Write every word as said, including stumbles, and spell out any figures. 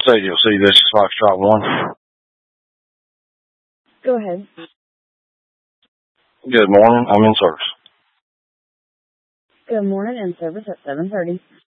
A D L C, this is Foxtrot one. Go ahead. Good morning. I'm in service. Good morning, in service at seven thirty.